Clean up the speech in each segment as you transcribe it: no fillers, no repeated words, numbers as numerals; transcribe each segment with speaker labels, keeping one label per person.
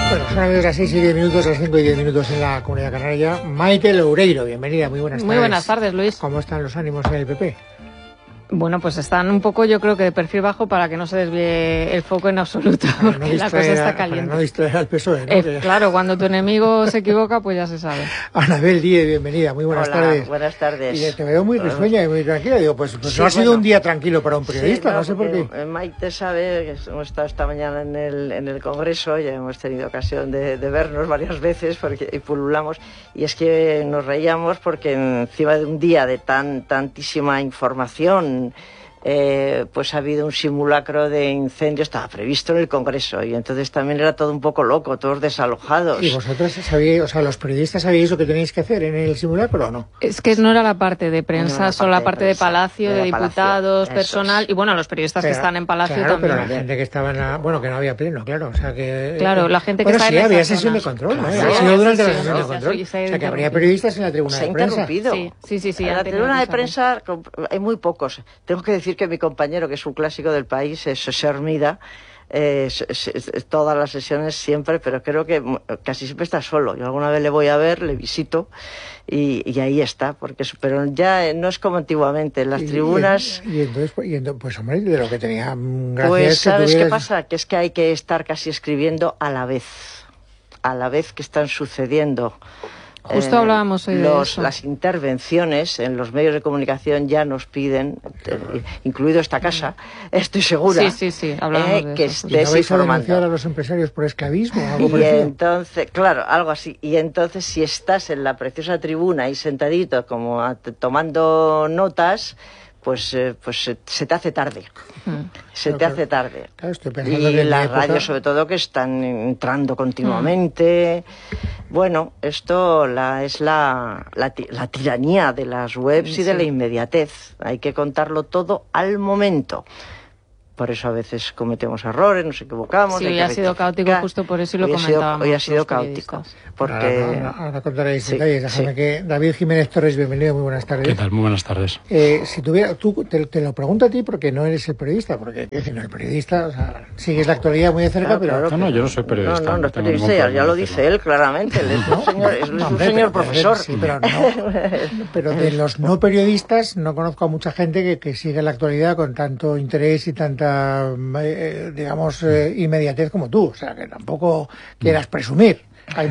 Speaker 1: Bueno, son amigos las 6 y 10 minutos, las 5 y 10 minutos en la Comunidad Canaria. Maite Loureiro, bienvenida, muy buenas tardes.
Speaker 2: Muy buenas tardes, Luis.
Speaker 1: ¿Cómo están los ánimos en el PP?
Speaker 2: Bueno, pues están un poco, yo creo que de perfil bajo para que no se desvíe el foco en absoluto, porque la cosa está caliente.
Speaker 1: Para no distraer al PSOE, ¿no?
Speaker 2: Claro, cuando tu enemigo se equivoca, pues ya se sabe.
Speaker 1: Anabel Díez, bienvenida, muy buenas tardes.
Speaker 3: Buenas tardes.
Speaker 1: Y te veo muy risueña y muy tranquila. Digo, pues sí, no ha sido un día tranquilo para un periodista, no sé por qué.
Speaker 3: Maite sabe que hemos estado esta mañana en el Congreso, ya hemos tenido ocasión de vernos varias veces y pululamos, y es que nos reíamos porque encima de un día de tantísima información, pues ha habido un simulacro de incendio, estaba previsto en el Congreso, y entonces también era todo un poco loco, todos desalojados.
Speaker 1: ¿Y vosotros sabíais, o sea, los periodistas sabíais lo que teníais que hacer en el simulacro o no?
Speaker 2: Es que no era la parte de prensa, solo la parte de Palacio, de diputados, personal, y bueno, los periodistas que están en Palacio también.
Speaker 1: Pero la gente que estaba bueno, que no había pleno, claro, o sea que...
Speaker 2: Claro, la gente que
Speaker 1: está
Speaker 2: en
Speaker 1: había sesión de control, ¿no? Ha sido durante la sesión de control. O sea, que habría periodistas en la tribuna de prensa.
Speaker 2: Sí.
Speaker 3: En la tribuna de prensa hay muy pocos. Tengo que decir que mi compañero, que es un clásico del país, es José Hermida, todas las sesiones siempre, pero creo que casi siempre está solo. Yo alguna vez le voy a ver, le visito y ahí está, pero ya no es como antiguamente. En las tribunas...
Speaker 1: Y entonces, pues hombre, de lo que tenía gracia
Speaker 3: pues
Speaker 1: es que
Speaker 3: ¿sabes
Speaker 1: tuvieras...
Speaker 3: qué pasa? Que es que hay que estar casi escribiendo a la vez que están sucediendo.
Speaker 2: Justo hablábamos hoy de eso.
Speaker 3: Las intervenciones en los medios de comunicación ya nos piden, incluido esta casa, estoy segura,
Speaker 2: sí, hablamos de
Speaker 3: que
Speaker 2: eso.
Speaker 3: estés
Speaker 1: ¿No vais a
Speaker 3: informando.
Speaker 1: denunciar a los empresarios por esclavismo o algo
Speaker 3: Y
Speaker 1: parecido?
Speaker 3: entonces, claro, algo así. Y entonces, si estás en la preciosa tribuna ahí sentadito, como tomando notas, pues se te hace tarde. Se te hace tarde.
Speaker 1: Claro, estoy pensando
Speaker 3: y
Speaker 1: que
Speaker 3: las radios, sobre todo, que están entrando continuamente. Bueno, esto es la tiranía de las webs y de la inmediatez. Hay que contarlo todo al momento. Por eso a veces cometemos errores, nos equivocamos.
Speaker 2: Sí, hoy ha sido caótico justo por eso y lo comentábamos.
Speaker 3: Hoy ha sido caótico. Porque...
Speaker 1: Ahora contaréis detalles. Déjame que... David Jiménez Torres, bienvenido, muy buenas tardes.
Speaker 4: ¿Qué tal? Muy buenas tardes.
Speaker 1: Si tuviera... Tú te lo pregunto a ti porque no eres el periodista, porque no el periodista, o sea, sigues la actualidad muy de cerca, pero...
Speaker 4: No, yo no soy periodista.
Speaker 3: No es periodista, ya lo dice él claramente. Él es un señor profesor.
Speaker 1: Sí, pero de los no periodistas no conozco a mucha gente que sigue la actualidad con tanto interés y tanta inmediatez como tú, o sea, que tampoco quieras presumir. Hay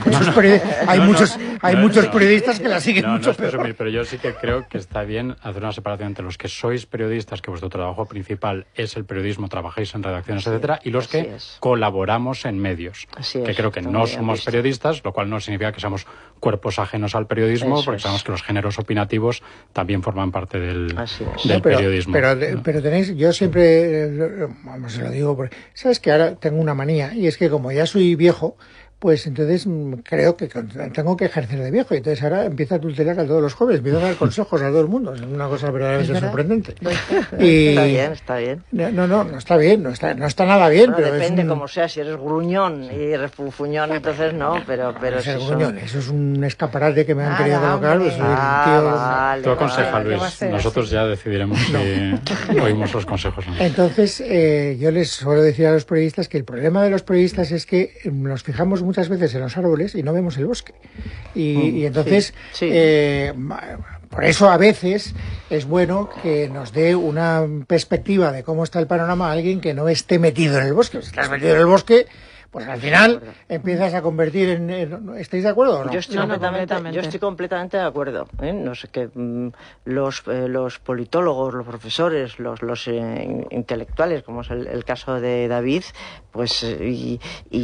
Speaker 1: muchos periodistas que la siguen mucho peor.
Speaker 4: Pero yo sí que creo que está bien hacer una separación entre los que sois periodistas, que vuestro trabajo principal es el periodismo, trabajáis en redacciones, etcétera, y los que colaboramos en medios, que creo que no somos periodistas, lo cual no significa que seamos cuerpos ajenos al periodismo, porque sabemos que los géneros opinativos también forman parte del periodismo.
Speaker 1: Pero tenéis, yo siempre, vamos, se lo digo, porque sabes que ahora tengo una manía, y es que como ya soy viejo, pues entonces creo que tengo que ejercer de viejo, y entonces ahora empiezo a tutelar a todos los jóvenes, empiezo a dar consejos a todo el mundo, es una cosa verdaderamente sorprendente.
Speaker 3: Y... Está bien.
Speaker 1: No está bien, no está nada bien.
Speaker 3: Bueno,
Speaker 1: pero
Speaker 3: depende como sea, si eres gruñón y eres fuñón, entonces no, pero si
Speaker 1: gruñón, eso es un escaparate que me han querido colocar, pues tío...
Speaker 4: Tú aconseja, Luis, nosotros ya decidiremos si oímos los consejos. ¿No?
Speaker 1: Entonces, yo les suelo decir a los periodistas que el problema de los periodistas es que nos fijamos muchas veces en los árboles y no vemos el bosque. Y entonces, por eso a veces es bueno que nos dé una perspectiva de cómo está el panorama a alguien que no esté metido en el bosque. Si estás metido en el bosque, pues al final empiezas a convertir en... ¿Estáis de acuerdo o no?
Speaker 3: Yo estoy completamente de acuerdo. No sé que los politólogos, los profesores, los intelectuales, como es el caso de David, pues y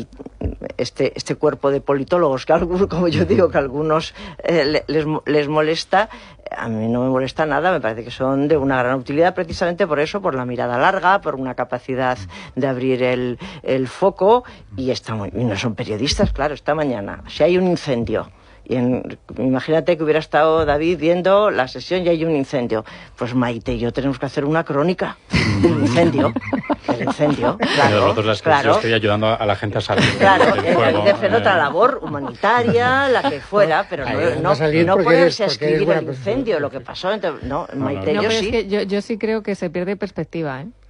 Speaker 3: este cuerpo de politólogos que algunos, como yo digo, que a algunos les molesta, a mí no me molesta nada, me parece que son de una gran utilidad precisamente por eso, por la mirada larga, por una capacidad de abrir el foco, y no son periodistas, claro, esta mañana, si hay un incendio, imagínate que hubiera estado David viendo la sesión y hay un incendio, pues Maite y yo tenemos que hacer una crónica del incendio. Claro,
Speaker 4: yo estoy ayudando a la gente a salir
Speaker 3: del fuego. De hacer otra labor humanitaria, la que fuera, pero no ponerse a escribir el incendio, lo que pasó. Entonces, Maite, yo sí.
Speaker 2: Es que yo sí creo que se pierde perspectiva, ¿eh?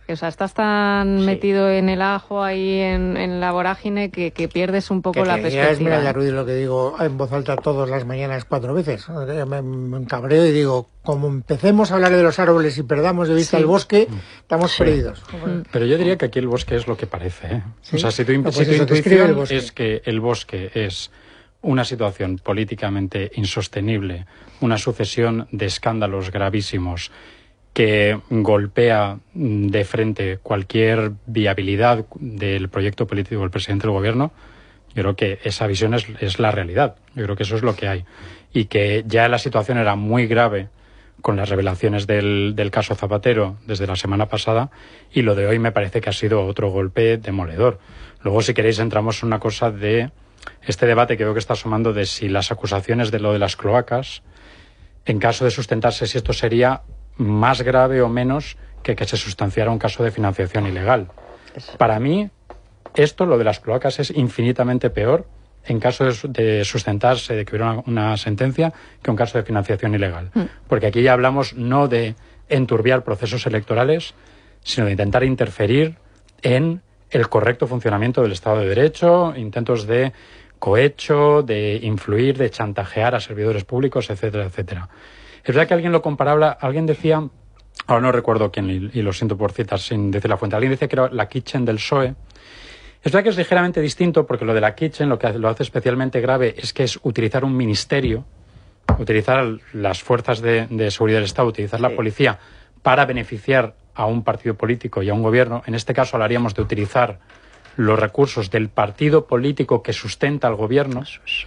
Speaker 2: O sea, estás tan metido en el ajo ahí en la vorágine que pierdes un poco la perspectiva.
Speaker 1: Es mira, Ruiz, lo que digo en voz alta todas las mañanas 4 veces. Me encabreo y digo, como empecemos a hablar de los árboles y perdamos de vista el bosque, estamos perdidos.
Speaker 4: Pero yo diría que aquí el bosque es lo que parece, ¿eh? O sea, si tu intuición es que el bosque es una situación políticamente insostenible, una sucesión de escándalos gravísimos que golpea de frente cualquier viabilidad del proyecto político del presidente del gobierno, yo creo que esa visión es la realidad. Yo creo que eso es lo que hay. Y que ya la situación era muy grave con las revelaciones del caso Zapatero desde la semana pasada, y lo de hoy me parece que ha sido otro golpe demoledor. Luego, si queréis, entramos en una cosa de este debate que veo que está asomando de si las acusaciones de lo de las cloacas, en caso de sustentarse, si esto sería más grave o menos que se sustanciara un caso de financiación ilegal. Para mí, lo de las cloacas es infinitamente peor en caso de sustentarse, de que hubiera una sentencia, que un caso de financiación ilegal. Porque aquí ya hablamos no de enturbiar procesos electorales, sino de intentar interferir en el correcto funcionamiento del Estado de Derecho, intentos de cohecho, de influir, de chantajear a servidores públicos, etcétera, etcétera. Es verdad que alguien lo comparaba, alguien decía, ahora no recuerdo quién, y lo siento por citar sin decir la fuente, alguien decía que era la Kitchen del PSOE. Es verdad que es ligeramente distinto, porque lo de la Kitchen lo que lo hace especialmente grave es que es utilizar un ministerio, utilizar las fuerzas de seguridad del Estado, utilizar la policía para beneficiar a un partido político y a un gobierno. En este caso hablaríamos de utilizar los recursos del partido político que sustenta al gobierno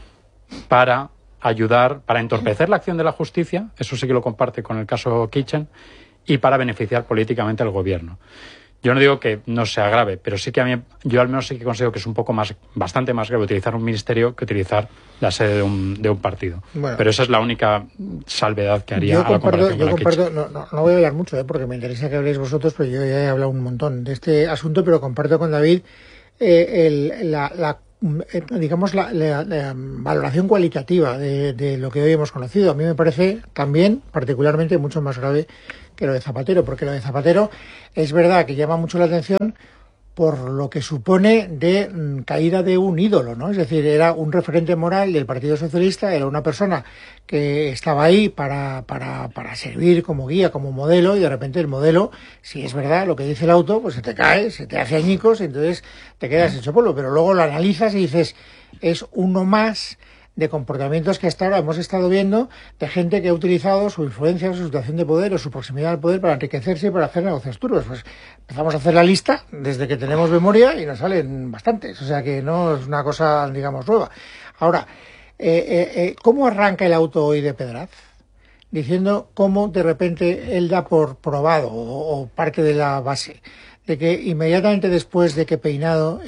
Speaker 4: para ayudar, para entorpecer la acción de la justicia, eso sí que lo comparte con el caso Kitchen, y para beneficiar políticamente al gobierno. Yo no digo que no sea grave, pero sí que yo al menos sí que considero que es un poco bastante más grave utilizar un ministerio que utilizar la sede de un partido. Bueno, pero esa es la única salvedad que haría a la comparación con la Kitchen.
Speaker 1: No voy a hablar mucho, porque me interesa que habléis vosotros, pero yo ya he hablado un montón de este asunto, pero comparto con David digamos la valoración cualitativa de lo que hoy hemos conocido. A mí me parece también particularmente mucho más grave que lo de Zapatero, porque lo de Zapatero es verdad que llama mucho la atención por lo que supone de caída de un ídolo, ¿no? Es decir, era un referente moral del Partido Socialista, era una persona que estaba ahí para servir como guía, como modelo, y de repente el modelo, si es verdad lo que dice el auto, pues se te cae, se te hace añicos, y entonces te quedas hecho polvo, pero luego lo analizas y dices, es uno más de comportamientos que hasta ahora hemos estado viendo de gente que ha utilizado su influencia, su situación de poder o su proximidad al poder para enriquecerse y para hacer negocios turbios. Pues empezamos a hacer la lista desde que tenemos memoria y nos salen bastantes, o sea que no es una cosa, digamos, nueva. Ahora, ¿cómo arranca el auto hoy de Pedraz? Diciendo cómo de repente él da por probado o parte de la base de que inmediatamente después de que Peinado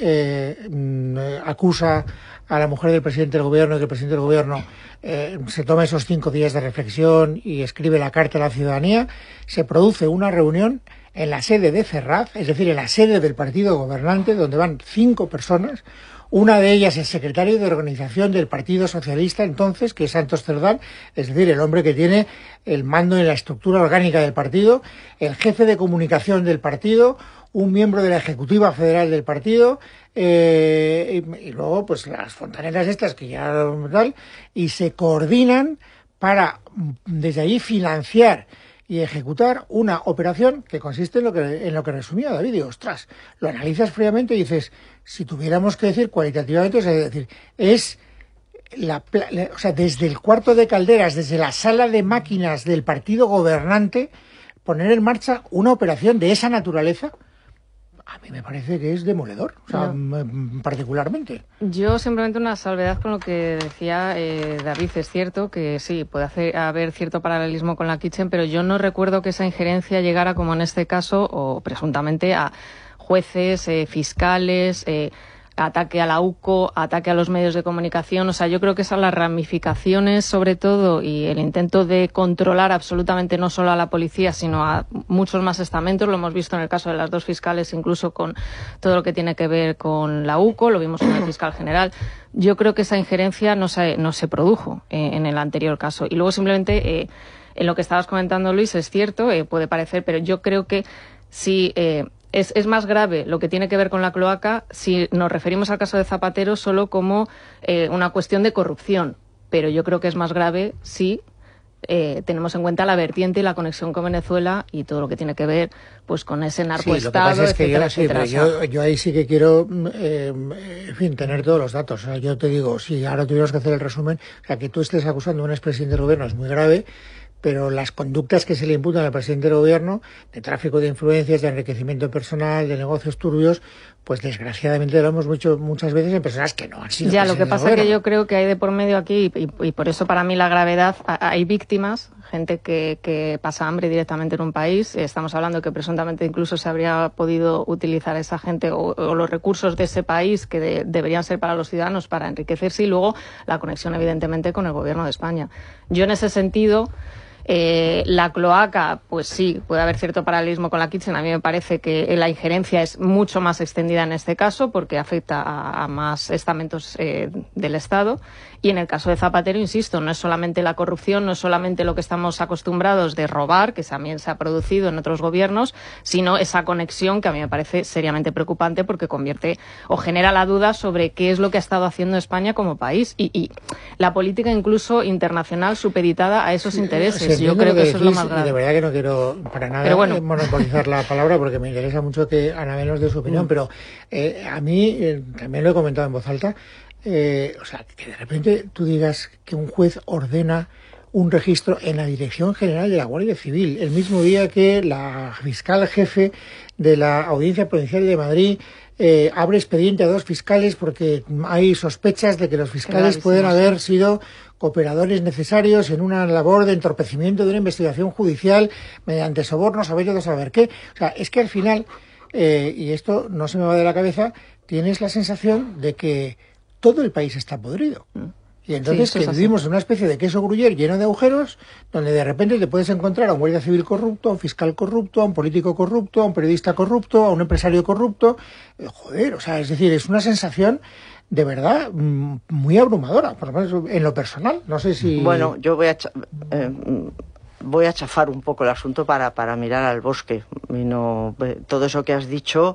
Speaker 1: acusa a la mujer del presidente del gobierno y que el presidente del gobierno se toma esos 5 días de reflexión y escribe la carta a la ciudadanía, se produce una reunión en la sede de Ferraz, es decir, en la sede del partido gobernante, donde van 5 personas. Una de ellas es secretario de organización del Partido Socialista entonces, que es Santos Cerdán, es decir, el hombre que tiene el mando en la estructura orgánica del partido, el jefe de comunicación del partido, un miembro de la Ejecutiva Federal del partido, y luego pues las fontaneras estas que ya tal, y se coordinan para desde allí financiar y ejecutar una operación que consiste en lo que resumía David. Y ostras, lo analizas fríamente y dices, si tuviéramos que decir cualitativamente, es decir, es o sea, desde el cuarto de calderas, desde la sala de máquinas del partido gobernante, poner en marcha una operación de esa naturaleza. A mí me parece que es demoledor, o sea, particularmente.
Speaker 2: Yo simplemente una salvedad con lo que decía David. Es cierto que sí, puede haber cierto paralelismo con la Kitchen, pero yo no recuerdo que esa injerencia llegara, como en este caso, o presuntamente, a jueces, fiscales, ataque a la UCO, ataque a los medios de comunicación. O sea, yo creo que esas las ramificaciones, sobre todo, y el intento de controlar absolutamente no solo a la policía, sino a muchos más estamentos. Lo hemos visto en el caso de las 2 fiscales, incluso con todo lo que tiene que ver con la UCO, lo vimos con el fiscal general. Yo creo que esa injerencia no se produjo en el anterior caso. Y luego simplemente, en lo que estabas comentando, Luis, es cierto, puede parecer, pero yo creo que si es más grave lo que tiene que ver con la cloaca si nos referimos al caso de Zapatero solo como una cuestión de corrupción. Pero yo creo que es más grave si tenemos en cuenta la vertiente y la conexión con Venezuela y todo lo que tiene que ver pues con ese narcoestado,
Speaker 1: lo que pasa es que
Speaker 2: etcétera.
Speaker 1: yo ahí sí que quiero, en fin, tener todos los datos. O sea, yo te digo, si ahora tuviéramos que hacer el resumen, o sea, que tú estés acusando a un expresidente del gobierno es muy grave, pero las conductas que se le imputan al presidente del gobierno, de tráfico de influencias, de enriquecimiento personal, de negocios turbios, pues desgraciadamente lo hemos visto muchas veces en personas que no han sido.
Speaker 2: Ya, lo que pasa es que yo creo que hay de por medio aquí, y por eso para mí la gravedad, hay víctimas, gente que pasa hambre directamente en un país. Estamos hablando que presuntamente incluso se habría podido utilizar esa gente o los recursos de ese país que deberían ser para los ciudadanos para enriquecerse, y luego la conexión evidentemente con el gobierno de España. Yo en ese sentido... la cloaca, pues sí, puede haber cierto paralelismo con la Kitchen. A mí me parece que la injerencia es mucho más extendida en este caso porque afecta a más estamentos del Estado. Y en el caso de Zapatero, insisto, no es solamente la corrupción, no es solamente lo que estamos acostumbrados de robar, que también se ha producido en otros gobiernos, sino esa conexión que a mí me parece seriamente preocupante porque convierte o genera la duda sobre qué es lo que ha estado haciendo España como país y la política incluso internacional supeditada a esos intereses. Yo creo que eso es lo más grave.
Speaker 1: De verdad que no quiero para nada monopolizar la palabra porque me interesa mucho que Anabel nos dé su opinión, pero a mí también lo he comentado en voz alta. O sea, que de repente tú digas que un juez ordena un registro en la Dirección General de la Guardia Civil, el mismo día que la fiscal jefe de la Audiencia Provincial de Madrid abre expediente a 2 fiscales porque hay sospechas de que los fiscales pueden haber sido cooperadores necesarios en una labor de entorpecimiento de una investigación judicial mediante sobornos, a ver, saber qué. O sea, es que al final, y esto no se me va de la cabeza, tienes la sensación de que todo el país está podrido. Y entonces que vivimos en una especie de queso gruyere lleno de agujeros, donde de repente te puedes encontrar a un guardia civil corrupto, a un fiscal corrupto, a un político corrupto, a un periodista corrupto, a un empresario corrupto. Joder, o sea, es decir, es una sensación de verdad muy abrumadora, por lo menos en lo personal. No sé si...
Speaker 3: Bueno, yo voy a chafar un poco el asunto para mirar al bosque. Y no, todo eso que has dicho,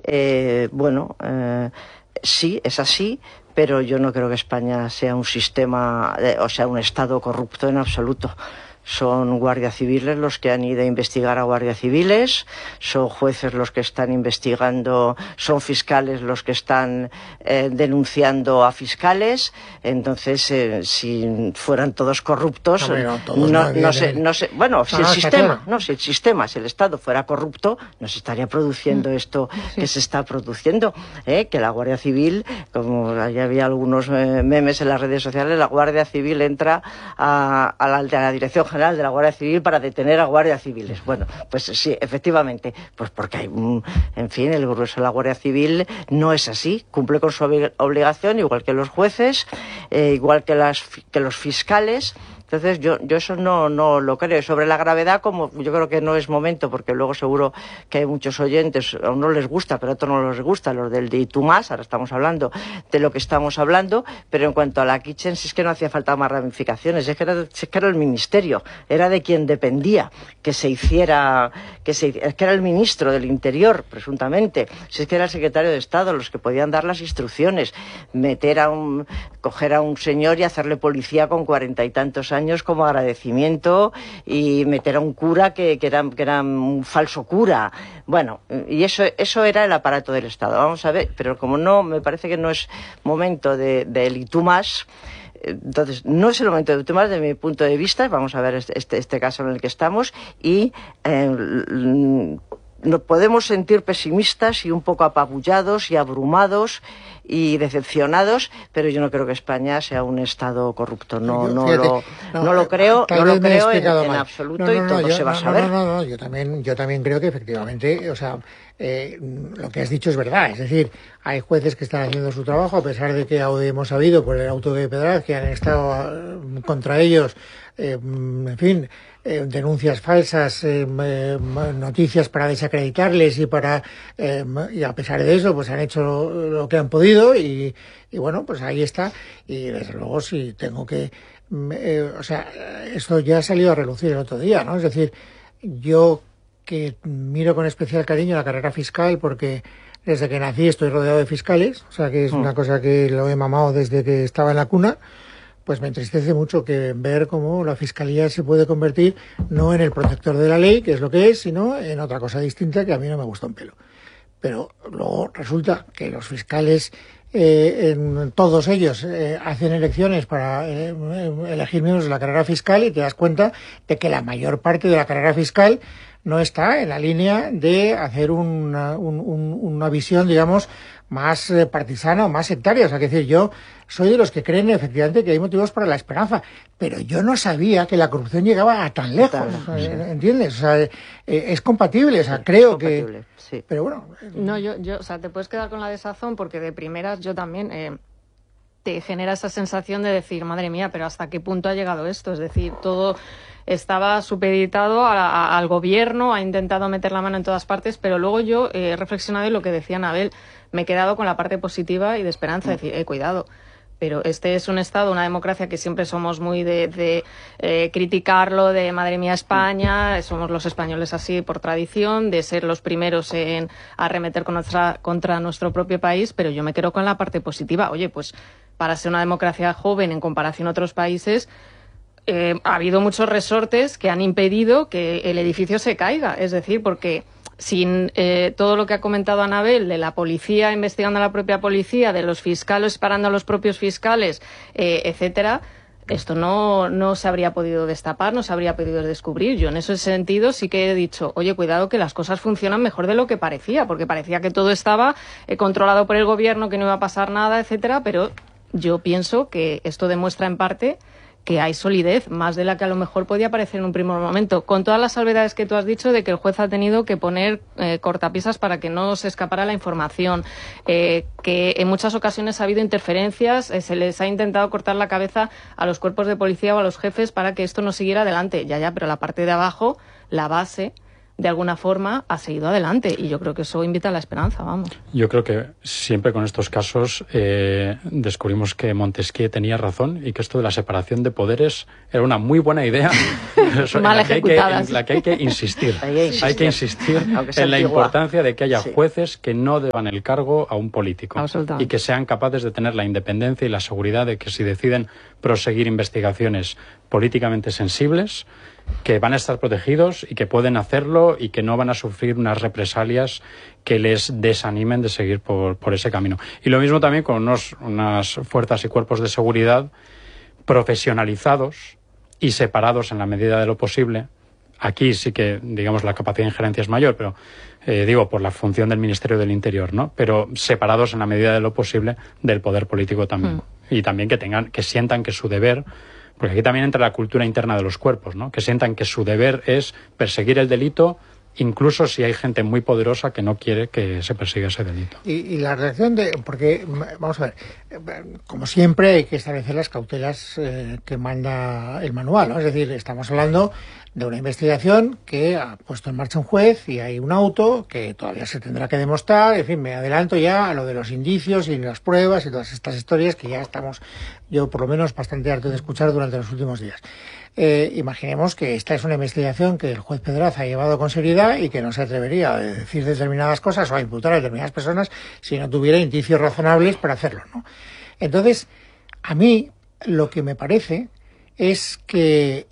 Speaker 3: sí, es así, pero yo no creo que España sea un sistema, o sea, un Estado corrupto en absoluto. Son guardias civiles los que han ido a investigar a guardias civiles, son jueces los que están investigando, son fiscales los que están denunciando a fiscales. Entonces, si fueran todos corruptos, no sé. Bueno, si el sistema, si el Estado fuera corrupto, no se estaría produciendo esto que se está produciendo, que la Guardia Civil, como ya había algunos memes en las redes sociales, la Guardia Civil entra a la Dirección General de la Guardia Civil para detener a guardias civiles. Bueno, pues sí, efectivamente, pues porque hay en fin, el grueso de la Guardia Civil no es así, cumple con su obligación, igual que los jueces, igual que los fiscales. Entonces yo eso no lo creo. Sobre la gravedad, como yo creo que no es momento, porque luego seguro que hay muchos oyentes, a unos les gusta, pero a otros no les gusta, los del de y tú más, ahora estamos hablando de lo que estamos hablando, pero en cuanto a la Kitchen, si es que no hacía falta más ramificaciones, es que era el ministerio, era de quien dependía que se hiciera, es que era el ministro del Interior, presuntamente, si es que era el secretario de Estado, los que podían dar las instrucciones, coger a un señor y hacerle policía con 40 y tantos años como agradecimiento y meter a un cura que era un falso cura. Bueno, y eso era el aparato del Estado. Vamos a ver, pero como no, me parece que no es momento del y tú más. Entonces, no es el momento de tomar, desde mi punto de vista. Vamos a ver este caso en el que estamos y nos podemos sentir pesimistas y un poco apabullados y abrumados y decepcionados, pero yo no creo que España sea un Estado corrupto. No lo creo en absoluto, y todo se va a saber.
Speaker 1: Yo también creo que efectivamente, o sea, lo que has dicho es verdad. Es decir, hay jueces que están haciendo su trabajo, a pesar de que hemos sabido por el auto de Pedraz que han estado contra ellos, en fin, denuncias falsas, noticias para desacreditarles y a pesar de eso pues han hecho lo que han podido y bueno, pues ahí está. Y desde luego si tengo que o sea, esto ya ha salido a relucir el otro día, ¿no? Es decir, yo que miro con especial cariño la carrera fiscal porque desde que nací estoy rodeado de fiscales, o sea que es una cosa que lo he mamado desde que estaba en la cuna. Pues me entristece mucho que ver cómo la Fiscalía se puede convertir no en el protector de la ley, que es lo que es, sino en otra cosa distinta que a mí no me gusta un pelo. Pero luego resulta que los fiscales, todos ellos, hacen elecciones para elegir miembros de la carrera fiscal y te das cuenta de que la mayor parte de la carrera fiscal no está en la línea de hacer una visión, digamos, más partisana o más sectaria. O sea, que decir, yo soy de los que creen efectivamente que hay motivos para la esperanza, pero yo no sabía que la corrupción llegaba a tan lejos, ¿entiendes? O sea, es compatible, o sea, creo que... Sí. Pero bueno...
Speaker 2: No, yo, o sea, te puedes quedar con la desazón porque de primeras yo también... te genera esa sensación de decir, madre mía, pero ¿hasta qué punto ha llegado esto? Es decir, todo estaba supeditado al gobierno, ha intentado meter la mano en todas partes, pero luego yo he reflexionado en lo que decía Anabel, me he quedado con la parte positiva y de esperanza, decir, cuidado. Pero este es un Estado, una democracia que siempre somos muy de criticarlo, de madre mía España, somos los españoles así por tradición, de ser los primeros en arremeter contra nuestro propio país, pero yo me quedo con la parte positiva. Oye, pues para ser una democracia joven en comparación a otros países, ha habido muchos resortes que han impedido que el edificio se caiga. Es decir, porque sin todo lo que ha comentado Anabel, de la policía investigando a la propia policía, de los fiscales parando a los propios fiscales, etcétera, esto no se habría podido destapar, no se habría podido descubrir. Yo en ese sentido sí que he dicho, oye, cuidado que las cosas funcionan mejor de lo que parecía, porque parecía que todo estaba controlado por el gobierno, que no iba a pasar nada, etcétera, pero yo pienso que esto demuestra en parte que hay solidez, más de la que a lo mejor podía parecer en un primer momento, con todas las salvedades que tú has dicho de que el juez ha tenido que poner cortapisas para que no se escapara la información, que en muchas ocasiones ha habido interferencias, se les ha intentado cortar la cabeza a los cuerpos de policía o a los jefes para que esto no siguiera adelante. Ya, pero la parte de abajo, la base, de alguna forma ha seguido adelante y yo creo que eso invita a la esperanza, vamos.
Speaker 4: Yo creo que siempre con estos casos descubrimos que Montesquieu tenía razón y que esto de la separación de poderes era una muy buena idea
Speaker 2: mal ejecutada,
Speaker 4: en la que hay que insistir. Hay que insistir en la importancia de que haya jueces que no deban el cargo a un político y que sean capaces de tener la independencia y la seguridad de que si deciden proseguir investigaciones políticamente sensibles, que van a estar protegidos y que pueden hacerlo y que no van a sufrir unas represalias que les desanimen de seguir por ese camino. Y lo mismo también con unas fuerzas y cuerpos de seguridad profesionalizados y separados en la medida de lo posible. Aquí sí que, digamos, la capacidad de injerencia es mayor, pero digo, por la función del Ministerio del Interior, ¿no? Pero separados en la medida de lo posible del poder político también. Y también que sientan que su deber... Porque aquí también entra la cultura interna de los cuerpos, ¿no? Que sientan que su deber es perseguir el delito, incluso si hay gente muy poderosa que no quiere que se persiga ese delito.
Speaker 1: Y la reacción porque, vamos a ver, como siempre hay que establecer las cautelas que manda el manual, ¿no? Es decir, estamos hablando de una investigación que ha puesto en marcha un juez y hay un auto que todavía se tendrá que demostrar. En fin, me adelanto ya a lo de los indicios y las pruebas y todas estas historias que ya estamos, yo por lo menos, bastante harto de escuchar durante los últimos días. Imaginemos que esta es una investigación que el juez Pedraza ha llevado con seriedad y que no se atrevería a decir determinadas cosas o a imputar a determinadas personas si no tuviera indicios razonables para hacerlo, ¿no? Entonces, a mí lo que me parece es que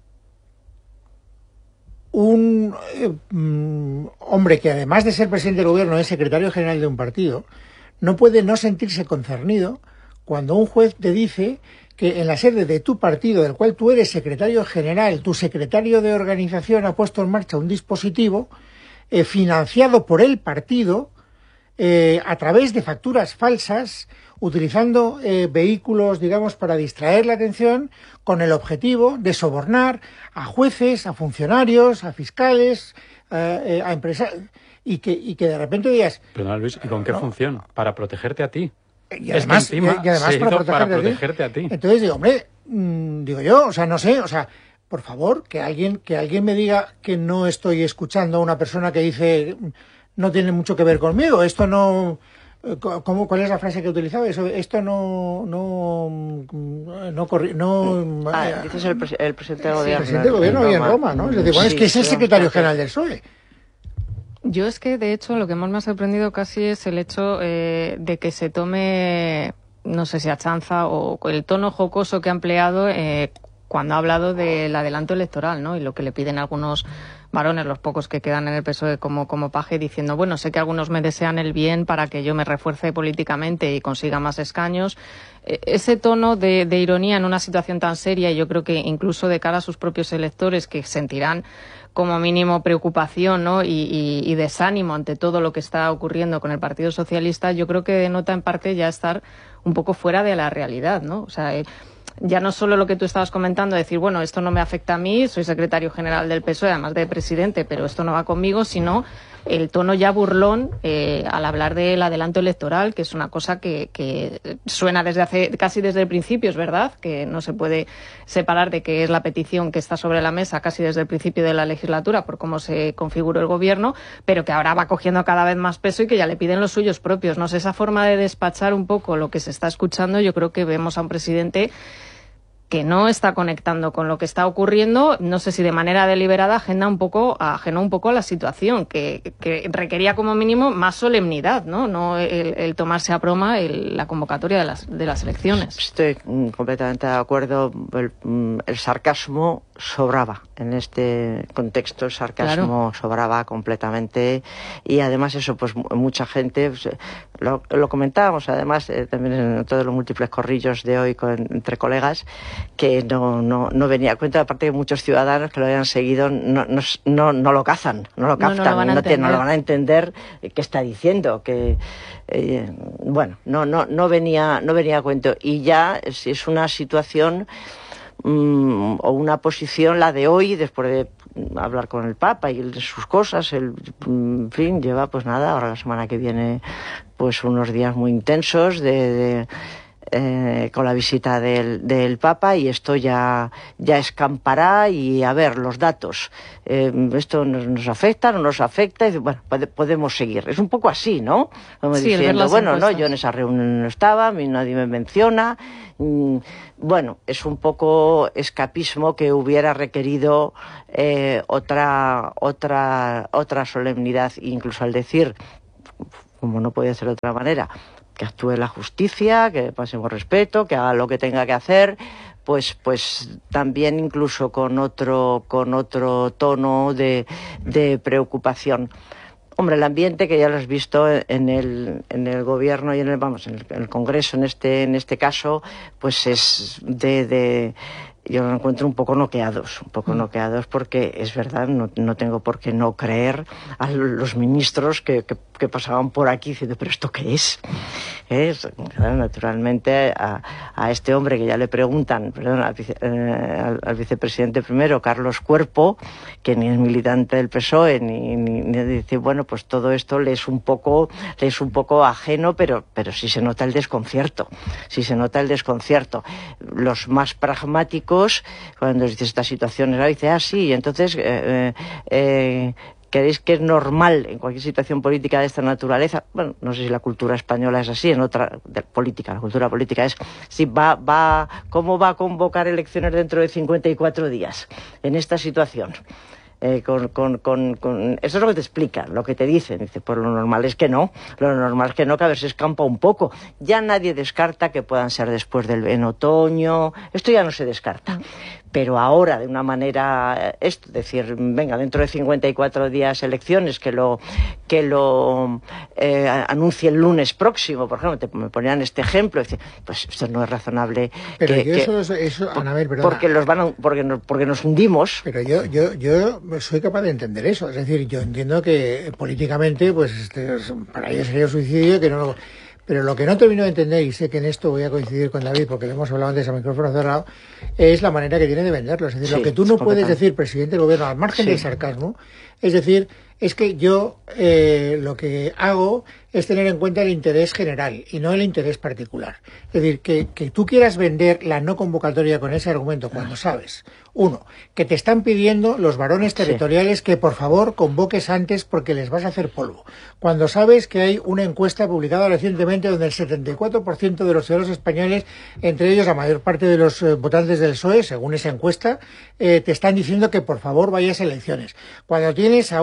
Speaker 1: un hombre que además de ser presidente del gobierno es secretario general de un partido no puede no sentirse concernido cuando un juez te dice que en la sede de tu partido, del cual tú eres secretario general, tu secretario de organización ha puesto en marcha un dispositivo financiado por el partido a través de facturas falsas, utilizando vehículos, digamos, para distraer la atención, con el objetivo de sobornar a jueces, a funcionarios, a fiscales, a empresarios, y que de repente digas...
Speaker 4: Pero Luis, ¿y con qué función? Para protegerte a ti.
Speaker 1: Y además,
Speaker 4: para protegerte a ti.
Speaker 1: Entonces digo, hombre, digo yo, o sea, no sé, o sea, por favor, que alguien me diga que no estoy escuchando a una persona que dice no tiene mucho que ver conmigo, esto no... ¿Cuál es la frase que he utilizado? Esto
Speaker 3: dices el presidente del gobierno.
Speaker 1: El presidente del gobierno y en Roma, ¿no? Es decir, bueno, es que es el secretario general del PSOE.
Speaker 2: Yo es que, de hecho, lo que más me ha sorprendido casi es el hecho de que se tome, no sé si a chanza o el tono jocoso que ha empleado cuando ha hablado del adelanto electoral, ¿no? Y lo que le piden algunos varones, los pocos que quedan en el PSOE como paje, diciendo, bueno, sé que algunos me desean el bien para que yo me refuerce políticamente y consiga más escaños. Ese tono de ironía en una situación tan seria, y yo creo que incluso de cara a sus propios electores, que sentirán como mínimo preocupación, ¿no? y desánimo ante todo lo que está ocurriendo con el Partido Socialista, yo creo que denota en parte ya estar un poco fuera de la realidad, ¿no? O sea, ya no solo lo que tú estabas comentando, decir, bueno, esto no me afecta a mí, soy secretario general del PSOE, además de presidente, pero esto no va conmigo, sino el tono ya burlón al hablar del adelanto electoral, que es una cosa que suena casi desde el principio, es verdad, que no se puede separar de que es la petición que está sobre la mesa casi desde el principio de la legislatura por cómo se configuró el gobierno, pero que ahora va cogiendo cada vez más peso y que ya le piden los suyos propios. No sé, esa forma de despachar un poco lo que se está escuchando, yo creo que vemos a un presidente que no está conectando con lo que está ocurriendo, no sé si de manera deliberada, ajenó un poco a la situación, que requería como mínimo más solemnidad, no el tomarse a broma la convocatoria de las elecciones.
Speaker 3: Estoy completamente de acuerdo. El sarcasmo sobraba en este contexto, el sarcasmo sobraba completamente, y además eso, pues mucha gente, pues, lo comentábamos además también en todos los múltiples corrillos de hoy entre colegas, que no venía a cuenta, aparte de muchos ciudadanos que lo hayan seguido no lo cazan, no lo captan, no lo van a entender qué está diciendo, que no venía a cuento. Y ya si es una situación o una posición, la de hoy, después de hablar con el Papa y sus cosas, en fin, lleva pues nada, ahora la semana que viene pues unos días muy intensos con la visita del Papa, y esto ya escampará, y a ver los datos, esto nos afecta, no nos afecta, y bueno, podemos seguir. Es un poco así, ¿no? Como sí, diciendo, bueno, no, yo en esa reunión no estaba, nadie me menciona. Bueno, es un poco escapismo que hubiera requerido otra solemnidad, incluso al decir, como no podía ser de otra manera, que actúe la justicia, que pasemos respeto, que haga lo que tenga que hacer, pues también incluso con otro tono de preocupación. Hombre, el ambiente, que ya lo has visto en el gobierno y en el Congreso, en este caso, pues es yo lo encuentro un poco noqueados, porque es verdad, no tengo por qué no creer a los ministros que pasaban por aquí diciendo, ¿pero esto qué es? Claro, naturalmente a este hombre que ya le preguntan, al vicepresidente primero, Carlos Cuerpo, que ni es militante del PSOE, ni dice, bueno, pues todo esto le es un poco ajeno, pero sí se nota el desconcierto. Los más pragmáticos, cuando dices esta situación, dice, sí, entonces ¿creéis que es normal en cualquier situación política de esta naturaleza? Bueno, no sé si la cultura española es así, en otra política, la cultura política es si ¿cómo va a convocar elecciones dentro de 54 días en esta situación? Eso es lo que te explican, lo que te dicen. Dice, pues lo normal es que no, que a ver si escampa un poco. Ya nadie descarta que puedan ser después en otoño, esto ya no se descarta. Pero ahora, de una manera, decir, venga, dentro de 54 días elecciones, que lo anuncie el lunes próximo, por ejemplo, me ponían este ejemplo, dice, pues esto no es razonable.
Speaker 1: Pero eso, Anabel, perdona.
Speaker 3: Porque nos hundimos.
Speaker 1: Pero yo soy capaz de entender eso, es decir, yo entiendo que políticamente, pues para ellos sería un suicidio, que no. Pero lo que no termino de entender, y sé que en esto voy a coincidir con David, porque lo hemos hablado antes a micrófono cerrado, es la manera que tiene de venderlo. Es decir, lo que tú no puedes decir, presidente del gobierno, al margen del sarcasmo, es decir, es que yo lo que hago es tener en cuenta el interés general y no el interés particular. Es decir, que tú quieras vender la no convocatoria con ese argumento cuando sabes, uno, que te están pidiendo los varones territoriales que por favor convoques antes porque les vas a hacer polvo. Cuando sabes que hay una encuesta publicada recientemente donde el 74% de los ciudadanos españoles, entre ellos la mayor parte de los votantes del PSOE, según esa encuesta, te están diciendo que por favor vayas a elecciones. Cuando tienes a un expresidente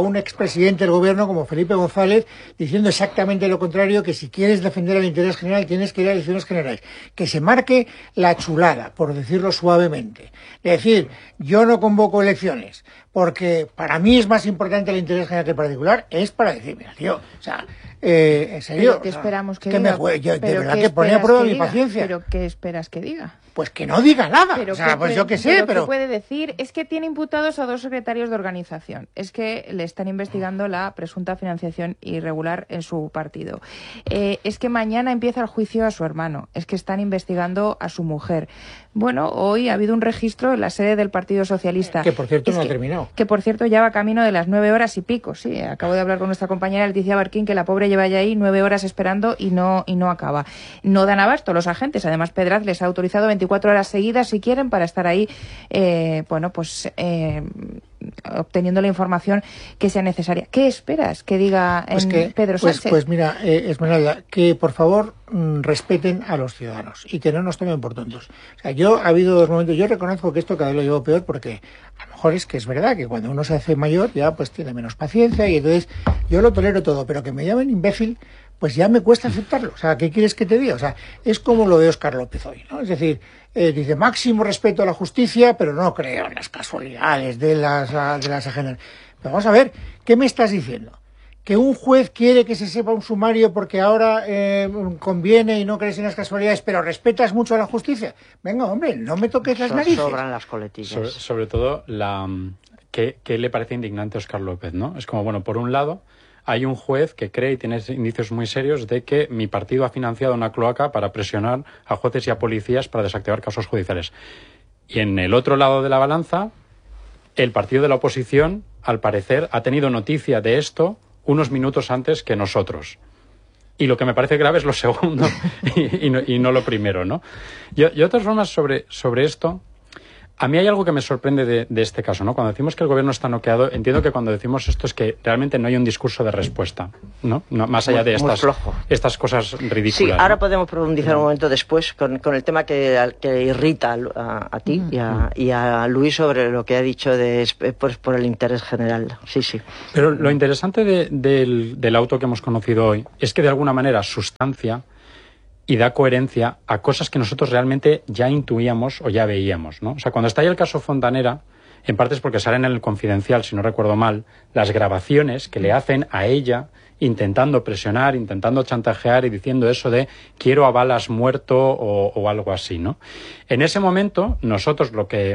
Speaker 1: presidente del gobierno como Felipe González diciendo exactamente lo contrario, que si quieres defender el interés general tienes que ir a elecciones generales. Que se marque la chulada, por decirlo suavemente. Es decir, yo no convoco elecciones porque para mí es más importante el interés general que el particular, es para decir, mira, tío, o sea, en serio.
Speaker 5: ¿Pero qué esperamos que
Speaker 1: diga? De verdad que pone a prueba mi paciencia.
Speaker 5: ¿Pero qué esperas que diga?
Speaker 1: Pues que no diga nada.
Speaker 5: Pero
Speaker 1: o sea, pues yo qué sé, pero...
Speaker 5: ¿qué puede decir? Es que tiene imputados a 2 secretarios de organización. Es que le están investigando la presunta financiación irregular en su partido. Es que mañana empieza el juicio a su hermano. Es que están investigando a su mujer. Bueno, hoy ha habido un registro en la sede del Partido Socialista.
Speaker 1: Que, por cierto, no ha terminado.
Speaker 5: Que, por cierto, ya va camino de las 9 horas y pico. Sí, acabo de hablar con nuestra compañera Leticia Barquín, que la pobre lleva ya ahí 9 horas esperando y no acaba. No dan abasto los agentes. Además, Pedraz les ha autorizado 24 horas seguidas, si quieren, para estar ahí, obteniendo la información que sea necesaria. ¿Qué esperas que diga Pedro Sánchez?
Speaker 1: Pues mira, Esmeralda, que por favor respeten a los ciudadanos y que no nos tomen por tontos. O sea, ha habido 2 momentos, yo reconozco que esto cada vez lo llevo peor porque a lo mejor es que es verdad que cuando uno se hace mayor ya pues tiene menos paciencia y entonces yo lo tolero todo, pero que me llamen imbécil pues ya me cuesta aceptarlo. O sea, ¿qué quieres que te diga? O sea, es como lo de Óscar López hoy, ¿no? Es decir, dice máximo respeto a la justicia, pero no creo en las casualidades de las ajenas. Pero vamos a ver, ¿qué me estás diciendo? ¿Que un juez quiere que se sepa un sumario porque ahora conviene y no crees en las casualidades, pero respetas mucho a la justicia? Venga, hombre, no me toques las narices.
Speaker 3: Sobran las coletillas.
Speaker 4: Sobre todo, ¿qué le parece indignante a Óscar López, ¿no? Es como, bueno, por un lado, hay un juez que cree y tiene indicios muy serios de que mi partido ha financiado una cloaca para presionar a jueces y a policías para desactivar casos judiciales. Y en el otro lado de la balanza, el partido de la oposición, al parecer, ha tenido noticia de esto unos minutos antes que nosotros. Y lo que me parece grave es lo segundo y no lo primero, ¿no? Yo de todas formas, sobre esto, a mí hay algo que me sorprende de este caso, ¿no? Cuando decimos que el gobierno está noqueado, entiendo que cuando decimos esto es que realmente no hay un discurso de respuesta, ¿no? Más allá de estas cosas ridículas.
Speaker 3: Sí, ahora podemos profundizar un momento después con el tema que irrita a ti y a Luis sobre lo que ha dicho por el interés general. Sí.
Speaker 4: Pero lo interesante del auto que hemos conocido hoy es que de alguna manera sustancia y da coherencia a cosas que nosotros realmente ya intuíamos o ya veíamos, ¿no? O sea, cuando está ahí el caso Fontanera, en parte es porque salen en el Confidencial, si no recuerdo mal, las grabaciones que le hacen a ella intentando presionar, intentando chantajear y diciendo eso de quiero a Balas muerto o algo así, ¿no? En ese momento, nosotros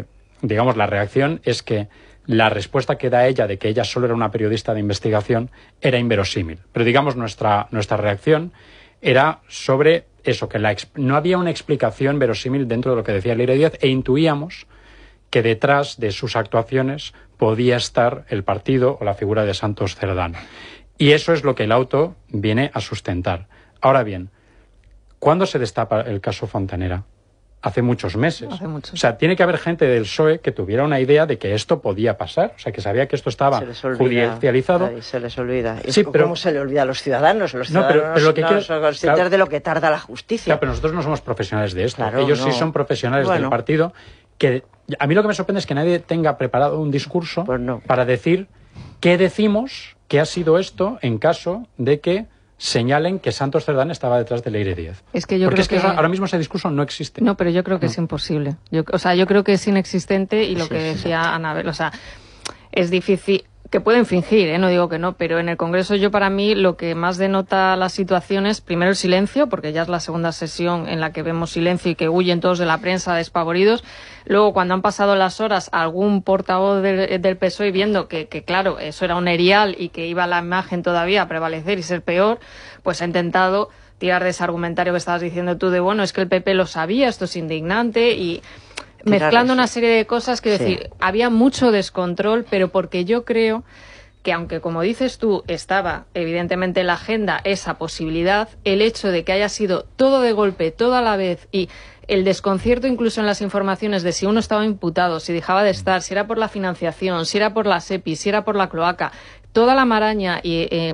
Speaker 4: la reacción es que la respuesta que da ella de que ella solo era una periodista de investigación era inverosímil. Pero digamos, nuestra reacción era sobre eso, que no había una explicación verosímil dentro de lo que decía Leire Díaz, e intuíamos que detrás de sus actuaciones podía estar el partido o la figura de Santos Cerdán. Y eso es lo que el auto viene a sustentar. Ahora bien, ¿cuándo se destapa el caso Fontanera? Hace muchos meses. O sea, tiene que haber gente del PSOE que tuviera una idea de que esto podía pasar. O sea, que sabía que esto estaba judicializado.
Speaker 3: Se les olvida.
Speaker 4: Sí, pero
Speaker 3: ¿cómo se le olvida a los ciudadanos? Los
Speaker 4: ciudadanos
Speaker 3: pero lo que no son conscientes de lo que tarda la justicia.
Speaker 4: Claro, pero nosotros no somos profesionales de esto.
Speaker 3: Claro,
Speaker 4: ellos sí son profesionales del partido. Que a mí lo que me sorprende es que nadie tenga preparado un discurso para decir qué decimos que ha sido esto en caso de que señalen que Santos Cerdán estaba detrás de Leire Díaz. Porque ahora mismo ese discurso no existe.
Speaker 2: No, pero yo creo que es imposible. Yo creo que es inexistente y lo que decía Anabel, o sea, es difícil, que pueden fingir, no digo que no, pero en el Congreso para mí lo que más denota la situación es primero el silencio, porque ya es la segunda sesión en la que vemos silencio y que huyen todos de la prensa despavoridos. Luego, cuando han pasado las horas, algún portavoz del PSOE viendo que claro, eso era un erial y que iba la imagen todavía a prevalecer y ser peor, pues ha intentado tirar de ese argumentario que estabas diciendo tú de, bueno, es que el PP lo sabía, esto es indignante y mezclando una serie de cosas que decir, había mucho descontrol, pero porque yo creo que aunque, como dices tú, estaba evidentemente en la agenda esa posibilidad, el hecho de que haya sido todo de golpe, todo a la vez y el desconcierto incluso en las informaciones de si uno estaba imputado, si dejaba de estar, si era por la financiación, si era por la SEPI, si era por la cloaca, toda la maraña y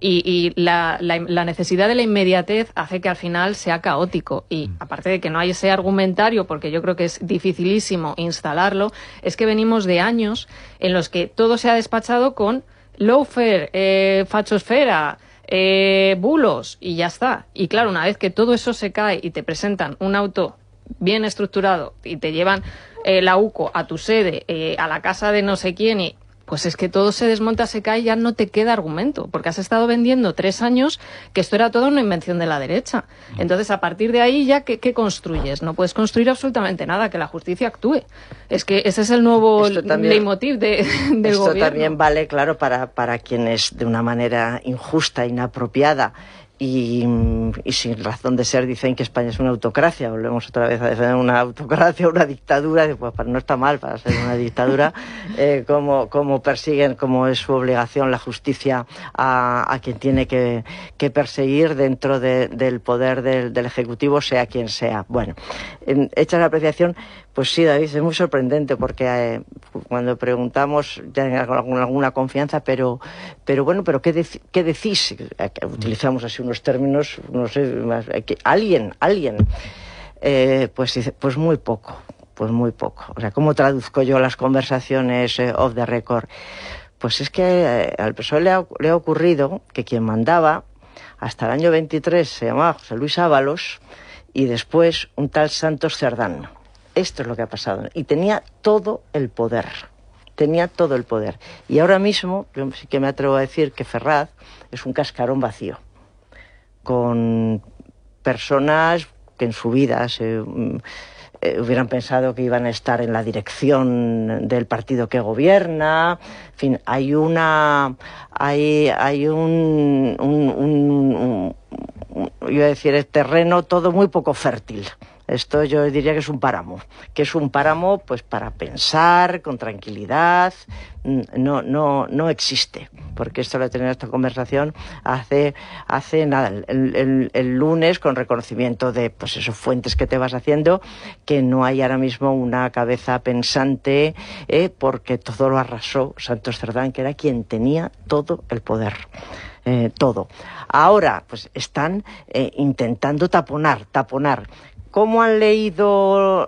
Speaker 2: la necesidad de la inmediatez hace que al final sea caótico. Y aparte de que no hay ese argumentario, porque yo creo que es dificilísimo instalarlo, es que venimos de años en los que todo se ha despachado con lawfare, fachosfera, bulos, y ya está. Y claro, una vez que todo eso se cae y te presentan un auto bien estructurado y te llevan la UCO a tu sede, a la casa de no sé quién, y pues es que todo se desmonta, se cae y ya no te queda argumento, porque has estado vendiendo 3 años que esto era toda una invención de la derecha. Entonces, a partir de ahí, ya ¿qué construyes? No puedes construir absolutamente nada, que la justicia actúe. Es que ese es el nuevo leitmotiv del gobierno.
Speaker 3: Esto también vale, claro, para quienes de una manera injusta, inapropiada y sin razón de ser dicen que España es una autocracia. Volvemos otra vez a defender una autocracia, una dictadura. Pues no está mal para ser una dictadura. Como persiguen, como es su obligación la justicia a quien tiene que perseguir dentro del poder del Ejecutivo, sea quien sea. Bueno, hecha la apreciación, pues sí, David, es muy sorprendente porque cuando preguntamos ya con alguna confianza, pero bueno, pero ¿qué decís? Utilizamos así unos términos, no sé, alguien, pues dice, pues muy poco. O sea, ¿cómo traduzco yo las conversaciones off the record? Pues es que al PSOE le ha ocurrido que quien mandaba hasta el año 23 se llamaba José Luis Ábalos y después un tal Santos Cerdán. Esto es lo que ha pasado. Y tenía todo el poder. Y ahora mismo, yo sí que me atrevo a decir que Ferraz es un cascarón vacío, con personas que en su vida hubieran pensado que iban a estar en la dirección del partido que gobierna. En fin, hay un iba a decir, el terreno todo muy poco fértil. Esto yo diría que es un páramo pues para pensar con tranquilidad. No existe, porque esto lo he tenido esta conversación hace nada, el lunes, con reconocimiento de pues esos fuentes que te vas haciendo, que no hay ahora mismo una cabeza pensante, porque todo lo arrasó Santos Cerdán, que era quien tenía todo el poder. Todo. Ahora, pues están intentando taponar. ¿Cómo han leído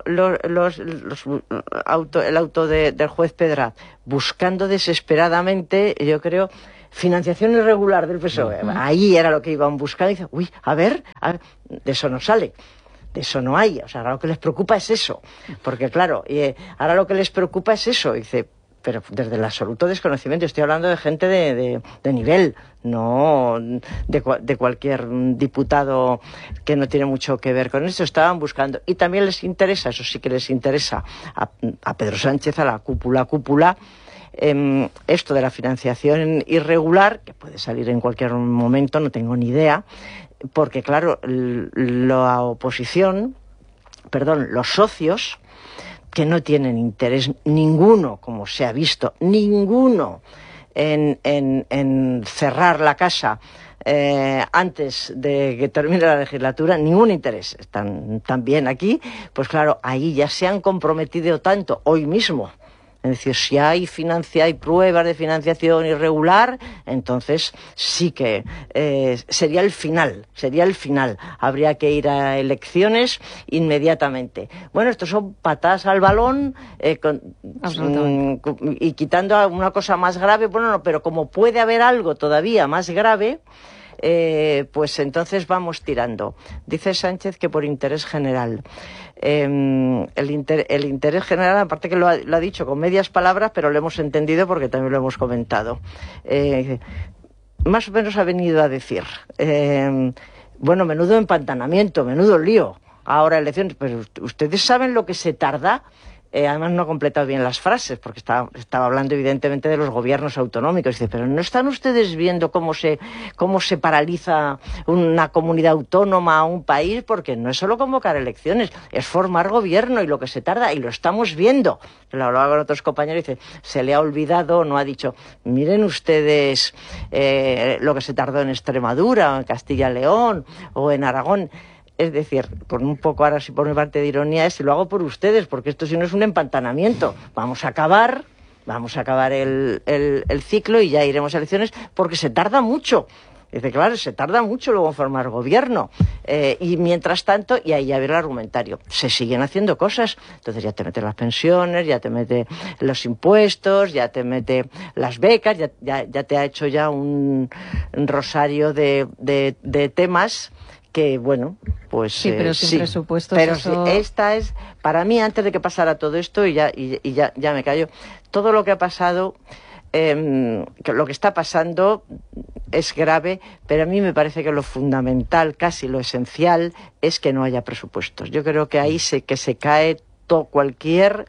Speaker 3: el auto del juez Pedraz? Buscando desesperadamente, yo creo, financiación irregular del PSOE. Ahí era lo que iban buscando. Y dicen, uy, a ver, de eso no sale. De eso no hay. O sea, ahora lo que les preocupa es eso. Porque claro, ahora lo que les preocupa es eso. Dice, pero desde el absoluto desconocimiento. Estoy hablando de gente de nivel, no de cualquier diputado que no tiene mucho que ver con esto. Estaban buscando. Y también les interesa, eso sí que les interesa, a Pedro Sánchez, a la cúpula, esto de la financiación irregular, que puede salir en cualquier momento, no tengo ni idea, porque claro, la oposición, los socios, que no tienen interés ninguno, como se ha visto, ninguno en cerrar la casa antes de que termine la legislatura, ningún interés. Están bien aquí, pues claro, ahí ya se han comprometido tanto hoy mismo. Es decir, si hay pruebas de financiación irregular, entonces sí que sería el final. Habría que ir a elecciones inmediatamente. Bueno, estos son patadas al balón y quitando una cosa más grave, bueno, no, pero como puede haber algo todavía más grave, pues entonces vamos tirando. Dice Sánchez que por interés general. El interés general, aparte que lo ha dicho con medias palabras, pero lo hemos entendido porque también lo hemos comentado. Más o menos ha venido a decir, bueno, menudo empantanamiento, menudo lío. Ahora elecciones, pero ustedes saben lo que se tarda. Además no ha completado bien las frases, porque estaba hablando evidentemente de los gobiernos autonómicos. Dice, pero ¿no están ustedes viendo cómo se paraliza una comunidad autónoma, un país? Porque no es solo convocar elecciones, es formar gobierno, y lo que se tarda, y lo estamos viendo. Lo hablaba con otros compañeros y dice, se le ha olvidado, no ha dicho, miren ustedes lo que se tardó en Extremadura, o en Castilla y León, o en Aragón. Es decir, con un poco, ahora sí por mi parte de ironía, es si lo hago por ustedes, porque esto si no es un empantanamiento. Vamos a acabar el ciclo y ya iremos a elecciones, porque se tarda mucho. Dice, claro, se tarda mucho luego en formar gobierno. Y mientras tanto, y ahí ya ve el argumentario, se siguen haciendo cosas. Entonces ya te mete las pensiones, ya te mete los impuestos, ya te mete las becas, ya te ha hecho ya un rosario de temas que, bueno, pues...
Speaker 2: Sí, pero sin presupuestos.
Speaker 3: Pero
Speaker 2: eso...
Speaker 3: esta es, para mí, antes de que pasara todo esto, y ya me callo, todo lo que ha pasado... lo que está pasando es grave, pero a mí me parece que lo fundamental, casi lo esencial, es que no haya presupuestos. Yo creo que ahí se cae cualquier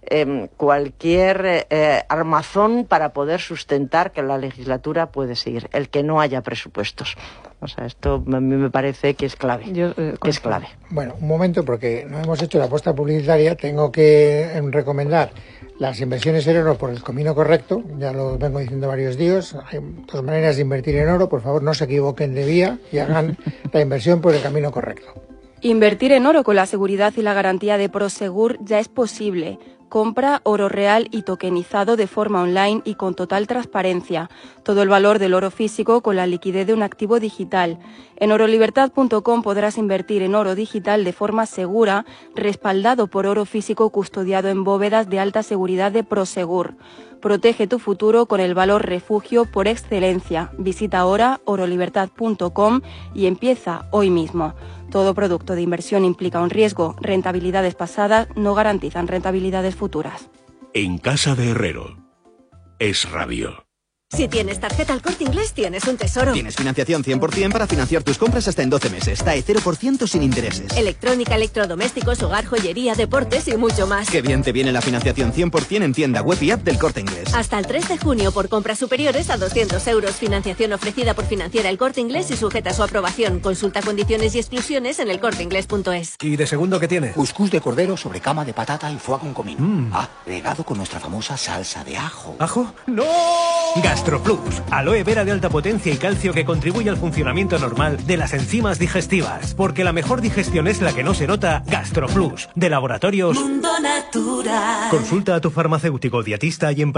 Speaker 3: armazón para poder sustentar que la legislatura puede seguir, el que no haya presupuestos. O sea, esto a mí me parece que es clave. Es clave.
Speaker 1: Bueno, un momento, porque no hemos hecho la apuesta publicitaria. Tengo que recomendar las inversiones en oro por el camino correcto. Ya lo vengo diciendo varios días. Hay dos maneras de invertir en oro. Por favor, no se equivoquen de vía y hagan la inversión por el camino correcto.
Speaker 6: Invertir en oro con la seguridad y la garantía de Prosegur ya es posible. Compra oro real y tokenizado de forma online y con total transparencia. Todo el valor del oro físico con la liquidez de un activo digital. En orolibertad.com podrás invertir en oro digital de forma segura, respaldado por oro físico custodiado en bóvedas de alta seguridad de Prosegur. Protege tu futuro con el valor refugio por excelencia. Visita ahora orolibertad.com y empieza hoy mismo. Todo producto de inversión implica un riesgo. Rentabilidades pasadas no garantizan rentabilidades futuras.
Speaker 7: En casa de Herrero. Es Radio.
Speaker 8: Si tienes tarjeta El Corte Inglés, tienes un tesoro.
Speaker 9: Tienes financiación 100% para financiar tus compras hasta en 12 meses. TAE 0% sin intereses.
Speaker 8: Electrónica, electrodomésticos, hogar, joyería, deportes y mucho más.
Speaker 9: Qué bien te viene la financiación 100% en tienda web y app del Corte Inglés.
Speaker 8: Hasta el 3 de junio por compras superiores a 200 euros. Financiación ofrecida por Financiera El Corte Inglés y sujeta a su aprobación. Consulta condiciones y exclusiones en elcorteinglés.es.
Speaker 10: ¿Y de segundo qué tiene?
Speaker 11: Cuscús de cordero sobre cama de patata y foie con comino. Regado con nuestra famosa salsa de ajo.
Speaker 10: ¿Ajo? ¡No! GastroPlus. Aloe vera de alta potencia y calcio que contribuye al funcionamiento normal de las enzimas digestivas. Porque la mejor digestión es la que no se nota. GastroPlus. De Laboratorios
Speaker 12: Mundo Natural.
Speaker 10: Consulta a tu farmacéutico dietista y en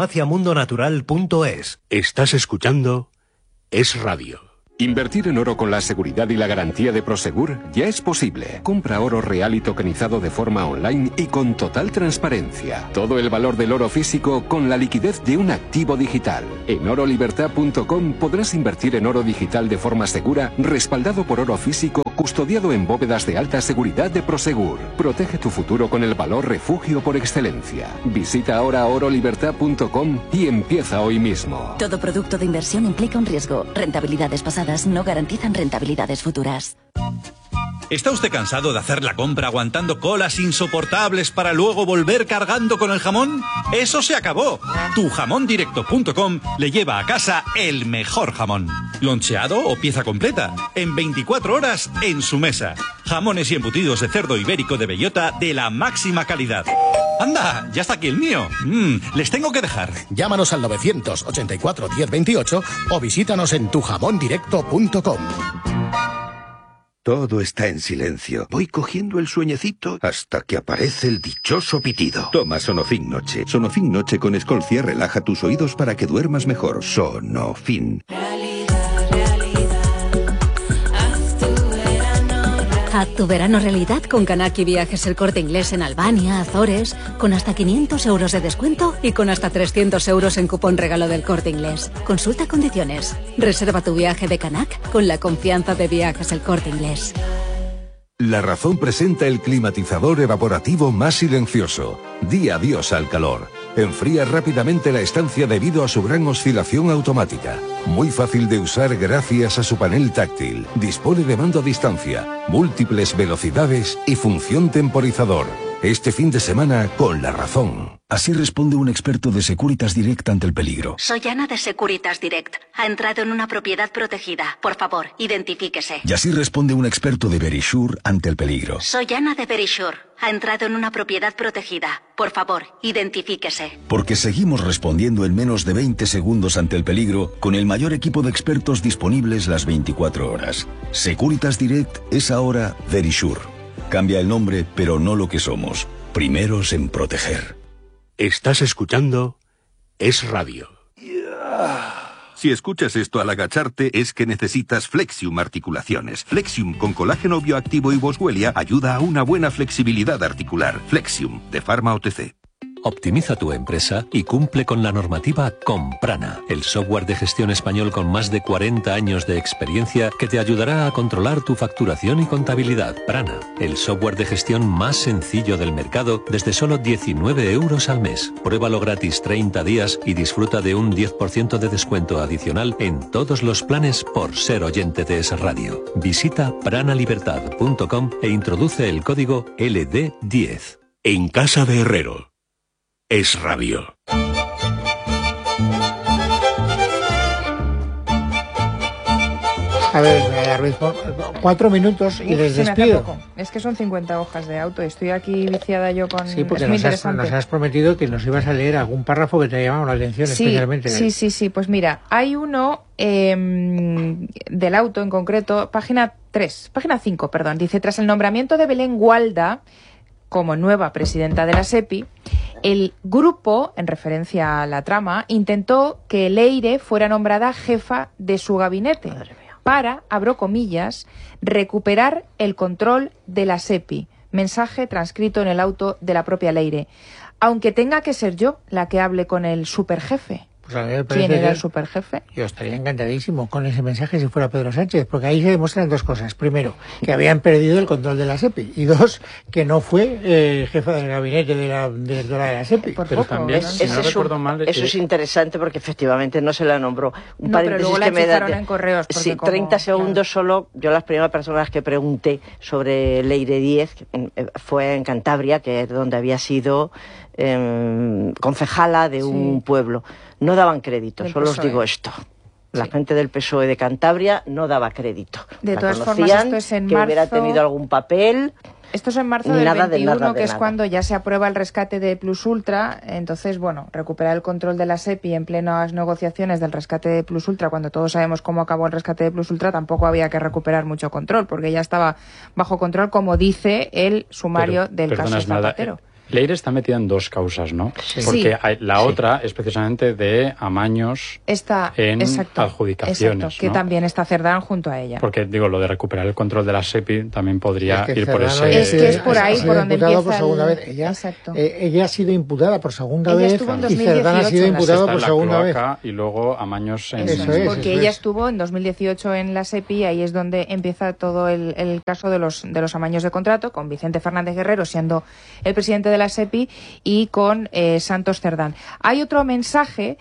Speaker 10: parafarmaciamundonatural.es.
Speaker 7: Estás escuchando Es Radio. Invertir en oro con la seguridad y la garantía de Prosegur ya es posible. Compra oro real y tokenizado de forma online y con total transparencia. Todo el valor del oro físico con la liquidez de un activo digital. En orolibertad.com podrás invertir en oro digital de forma segura, respaldado por oro físico, custodiado en bóvedas de alta seguridad de Prosegur. Protege tu futuro con el valor refugio por excelencia. Visita ahora orolibertad.com y empieza hoy mismo.
Speaker 13: Todo producto de inversión implica un riesgo. Rentabilidades pasadas no garantizan rentabilidades futuras.
Speaker 14: ¿Está usted cansado de hacer la compra aguantando colas insoportables para luego volver cargando con el jamón? ¡Eso se acabó! Tujamondirecto.com le lleva a casa el mejor jamón. Loncheado o pieza completa. En 24 horas en su mesa. Jamones y embutidos de cerdo ibérico de bellota de la máxima calidad. ¡Anda! ¡Ya está aquí el mío! Les tengo que dejar.
Speaker 15: Llámanos al 984 1028 o visítanos en tujamondirecto.com.
Speaker 16: Todo está en silencio. Voy cogiendo el sueñecito hasta que aparece el dichoso pitido. Toma Sonofin Noche. Sonofin Noche con Escolcia relaja tus oídos para que duermas mejor. Sonofin.
Speaker 13: Haz tu verano realidad con Kanaki Viajes El Corte Inglés en Albania, Azores, con hasta 500 euros de descuento y con hasta 300 euros en cupón regalo del Corte Inglés. Consulta condiciones. Reserva tu viaje de Kanak con la confianza de Viajes El Corte Inglés.
Speaker 17: La Razón presenta el climatizador evaporativo más silencioso. Di adiós al calor. Enfría rápidamente la estancia debido a su gran oscilación automática. Muy fácil de usar gracias a su panel táctil. Dispone de mando a distancia, múltiples velocidades y función temporizador. Este fin de semana con La Razón.
Speaker 18: Así responde un experto de Securitas Direct ante el peligro.
Speaker 19: Soy Ana de Securitas Direct. Ha entrado en una propiedad protegida. Por favor, identifíquese.
Speaker 18: Y así responde un experto de Verisure ante el peligro.
Speaker 19: Soy Ana de Verisure. Ha entrado en una propiedad protegida. Por favor, identifíquese.
Speaker 18: Porque seguimos respondiendo en menos de 20 segundos ante el peligro con el mayor equipo de expertos disponibles las 24 horas. Securitas Direct es ahora Verisure. Cambia el nombre, pero no lo que somos. Primeros en proteger.
Speaker 7: Estás escuchando Es Radio.
Speaker 16: Si escuchas esto al agacharte, es que necesitas Flexium Articulaciones. Flexium con colágeno bioactivo y boswellia ayuda a una buena flexibilidad articular. Flexium, de Pharma OTC.
Speaker 20: Optimiza tu empresa y cumple con la normativa con Prana, el software de gestión español con más de 40 años de experiencia que te ayudará a controlar tu facturación y contabilidad. Prana, el software de gestión más sencillo del mercado desde solo 19 € al mes. Pruébalo gratis 30 días y disfruta de un 10% de descuento adicional en todos los planes por ser oyente de Es Radio. Visita pranalibertad.com e introduce el código LD10.
Speaker 17: En casa de Herrero. Es Radio.
Speaker 1: A ver, Ruiz, 4 minutos y les despido.
Speaker 5: Es que son 50 hojas de auto y estoy aquí viciada yo con...
Speaker 1: Sí, porque nos has prometido que nos ibas a leer algún párrafo que te haya llamado la atención especialmente.
Speaker 5: Sí, pues mira, hay uno del auto en concreto, página 5, dice: tras el nombramiento de Belén Gualda como nueva presidenta de la SEPI, el grupo, en referencia a la trama, intentó que Leire fuera nombrada jefa de su gabinete para, abro comillas, recuperar el control de la SEPI. Mensaje transcrito en el auto de la propia Leire. Aunque tenga que ser yo la que hable con el superjefe.
Speaker 1: Pues a mí me
Speaker 5: ¿Quién era el superjefe?
Speaker 1: Yo estaría encantadísimo con ese mensaje si fuera Pedro Sánchez, porque ahí se demuestran dos cosas. Primero, que habían perdido el control de la SEPI, y dos, que no fue jefa del gabinete de la directora de la SEPI.
Speaker 4: Pero también, si no recuerdo mal...
Speaker 3: Eso es interesante porque efectivamente no se la nombró.
Speaker 5: Un paréntesis que me da en correos.
Speaker 3: Sí, 30 segundos solo. Yo las primeras personas que pregunté sobre Leire 10 fue en Cantabria, que es donde había sido concejala de un pueblo. No daban crédito, solo os digo esto. La gente del PSOE de Cantabria no daba crédito.
Speaker 5: De todas formas, esto es en marzo.
Speaker 3: Hubiera tenido algún papel.
Speaker 5: Esto es en marzo del 21, que es cuando ya se aprueba el rescate de Plus Ultra. Entonces, bueno, recuperar el control de la SEPI en plenas negociaciones del rescate de Plus Ultra, cuando todos sabemos cómo acabó el rescate de Plus Ultra, tampoco había que recuperar mucho control, porque ya estaba bajo control, como dice el sumario del caso Zapatero.
Speaker 4: Leire está metida en dos causas, ¿no? Sí. Porque la otra es precisamente de amaños en adjudicaciones.
Speaker 5: Exacto, que también está Cerdán junto a ella.
Speaker 4: Porque, digo, lo de recuperar el control de la SEPI también podría ir por ese...
Speaker 5: Es que es por ahí por donde empieza
Speaker 1: por segunda vez. Ella ha sido imputada por segunda vez y Cerdán ha sido imputado por segunda vez.
Speaker 4: Y luego amaños en...
Speaker 5: Porque ella estuvo en 2018 en la SEPI y ahí es donde empieza todo el caso de los amaños de contrato, con Vicente Fernández Guerrero siendo el presidente de la SEPI y con Santos Cerdán. Hay otro mensaje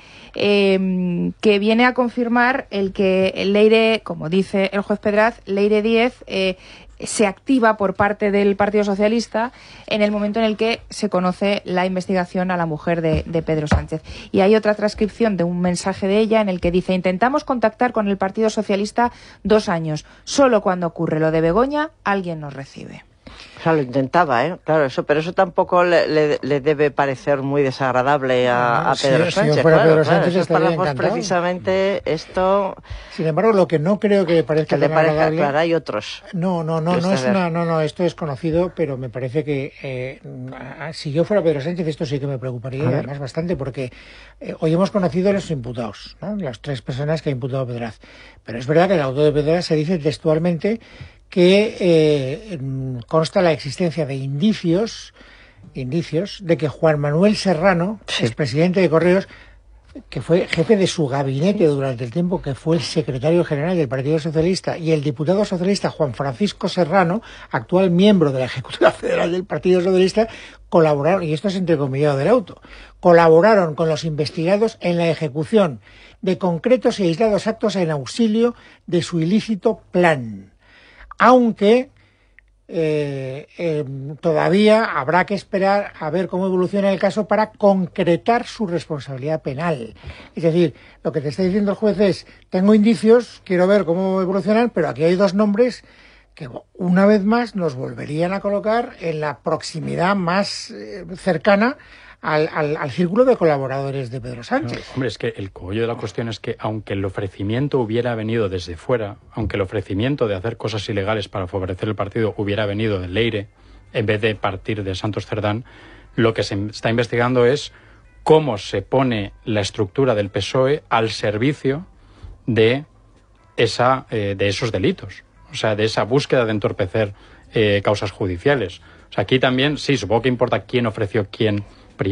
Speaker 5: que viene a confirmar el que Leire, como dice el juez Pedraz, Leire 10 se activa por parte del Partido Socialista en el momento en el que se conoce la investigación a la mujer de Pedro Sánchez. Y hay otra transcripción de un mensaje de ella en el que dice: intentamos contactar con el Partido Socialista 2 años. Solo cuando ocurre lo de Begoña, alguien nos recibe.
Speaker 3: O sea, lo intentaba, claro, pero eso tampoco le debe parecer muy desagradable a Pedro Sánchez.
Speaker 1: Si fuera Pedro Sánchez
Speaker 3: estaría encantado. Precisamente esto...
Speaker 1: Sin embargo, lo que no creo que le parezca tan agradable...
Speaker 3: Claro, hay otros.
Speaker 1: No, esto es conocido, pero me parece que si yo fuera Pedro Sánchez esto sí que me preocuparía, además bastante, porque hoy hemos conocido a los imputados, ¿no? Las 3 personas que ha imputado Pedraz. Pero es verdad que en el auto de Pedraz se dice textualmente que consta la existencia de indicios de que Juan Manuel Serrano, expresidente de Correos, que fue jefe de su gabinete durante el tiempo que fue el secretario general del Partido Socialista, y el diputado socialista Juan Francisco Serrano, actual miembro de la Ejecutiva Federal del Partido Socialista, colaboraron, y esto es entrecomillado del auto, colaboraron con los investigados en la ejecución de concretos y aislados actos en auxilio de su ilícito plan. Aunque todavía habrá que esperar a ver cómo evoluciona el caso para concretar su responsabilidad penal. Es decir, lo que te está diciendo el juez es: tengo indicios, quiero ver cómo evolucionan, pero aquí hay 2 nombres que una vez más nos volverían a colocar en la proximidad más cercana al círculo de colaboradores de Pedro Sánchez.
Speaker 4: No, hombre, es que el cogollo de la cuestión es que aunque el ofrecimiento hubiera venido desde fuera, aunque el ofrecimiento de hacer cosas ilegales para favorecer el partido hubiera venido de Leire, en vez de partir de Santos Cerdán, lo que se está investigando es cómo se pone la estructura del PSOE al servicio de esos delitos, o sea, de esa búsqueda de entorpecer causas judiciales. O sea, aquí también, sí, supongo que importa quién ofreció qué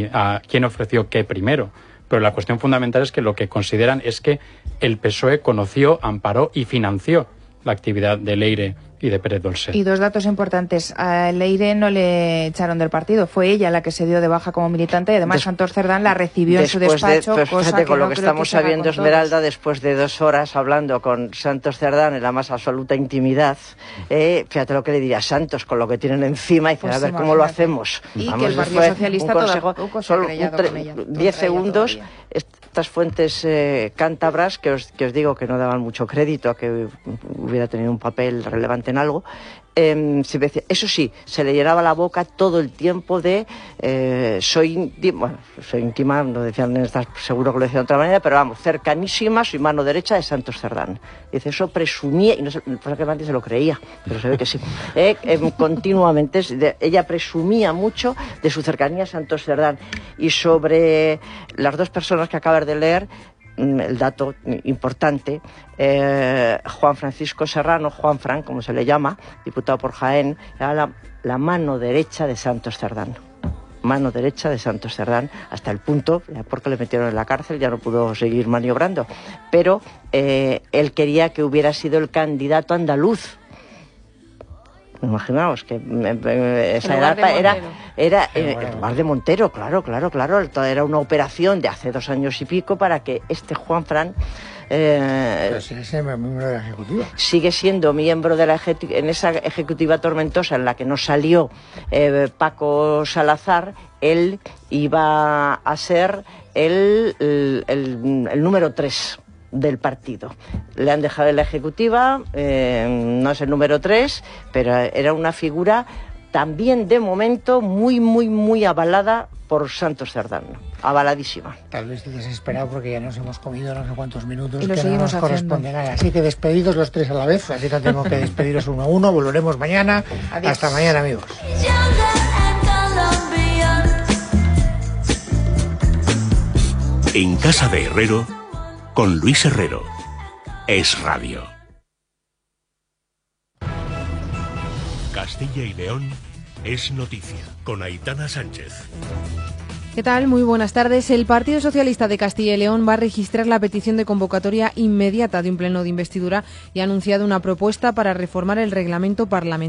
Speaker 4: primero, pero la cuestión fundamental es que lo que consideran es que el PSOE conoció, amparó y financió la actividad de Leire y de Pérez Dolcet.
Speaker 5: Y 2 datos importantes. A Leire no le echaron del partido, fue ella la que se dio de baja como militante y además Santos Cerdán la recibió en su despacho.
Speaker 3: Fíjate, con lo que estamos sabiendo, Esmeralda, después de 2 horas hablando con Santos Cerdán en la más absoluta intimidad, fíjate lo que le diría Santos con lo que tienen encima y dice, a ver cómo lo hacemos.
Speaker 5: Y vamos, que el Partido Socialista tampoco se ha creyado con ella.
Speaker 3: 10 segundos.
Speaker 5: Todavía.
Speaker 3: Estas fuentes cántabras, que os digo que no daban mucho crédito a que hubiera tenido un papel relevante en algo, eso sí, se le llenaba la boca todo el tiempo de soy íntima, no decían, seguro que lo decían de otra manera, pero vamos, cercanísima, soy mano derecha de Santos Cerdán. Dice, eso presumía, y no sé, francamente se lo creía, pero se ve que sí, continuamente, ella presumía mucho de su cercanía a Santos Cerdán. Y sobre las 2 personas que acabas de leer, el dato importante, Juan Francisco Serrano, Juanfran, como se le llama, diputado por Jaén, era la mano derecha de Santos Cerdán. Mano derecha de Santos Cerdán, hasta el punto, porque le metieron en la cárcel, ya no pudo seguir maniobrando, pero él quería que hubiera sido el candidato andaluz. Imaginaos que esa era en lugar de Montero, claro, era una operación de hace 2 años y pico para que este Juanfran
Speaker 1: pero si es miembro de la Ejecutiva.
Speaker 3: Sigue siendo miembro de en esa Ejecutiva tormentosa en la que no salió Paco Salazar. Él iba a ser el número 3 del partido. Le han dejado en la Ejecutiva, no es el número 3, pero era una figura también de momento muy avalada por Santos Cerdán, avaladísima.
Speaker 1: Tal vez desesperado porque ya nos hemos comido no sé cuántos minutos
Speaker 5: y
Speaker 1: que no nos corresponden. Así que despedidos los 3 a la vez, así que tengo que despediros uno a uno, volveremos mañana. Adiós. Hasta mañana, amigos.
Speaker 17: En casa de Herrero, con Luis Herrero. Es Radio. Castilla y León es noticia, con Aitana Sánchez.
Speaker 21: ¿Qué tal? Muy buenas tardes. El Partido Socialista de Castilla y León va a registrar la petición de convocatoria inmediata de un pleno de investidura y ha anunciado una propuesta para reformar el reglamento parlamentario.